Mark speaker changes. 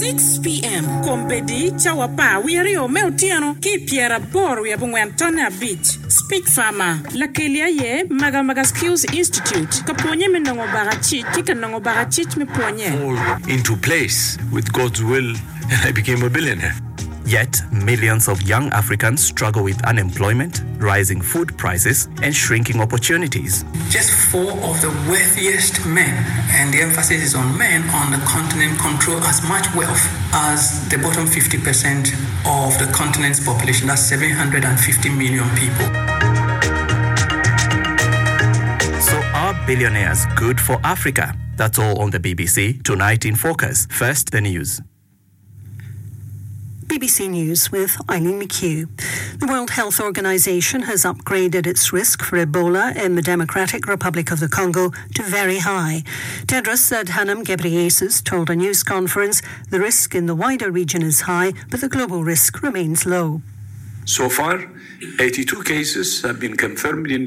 Speaker 1: 6 p.m. Kombedi chawapa wirio meutiano ki piera boru ya bungwantona beach. Speak Farmer. La kelia ye maga skills institute. Kaponye menongo barachi kika nongo barachi me ponye.
Speaker 2: Fall into place with God's will, and I became a billionaire.
Speaker 3: Yet, millions of young Africans struggle with unemployment, rising food prices, and shrinking opportunities.
Speaker 4: Just 4 of the wealthiest men, and the emphasis is on men, on the continent control as much wealth as the bottom 50% of the continent's population. That's 750 million people.
Speaker 3: So are billionaires good for Africa? That's all on the BBC Tonight in Focus. First, the news.
Speaker 5: BBC News with Eileen McHugh. The World Health Organization has upgraded its risk for Ebola in the Democratic Republic of the Congo to very high. Tedros Adhanom Ghebreyesus told a news conference the risk in the wider region is high, but the global risk remains low.
Speaker 6: So far, 82 cases have been confirmed in